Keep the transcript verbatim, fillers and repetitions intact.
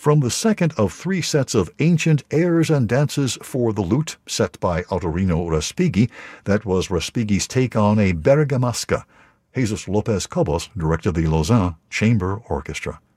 from the second of three sets of ancient airs and dances for the lute set by Autorino Respighi that was Respighi's take on a bergamasca. Jesus Lopez Cobos directed the Lausanne Chamber Orchestra.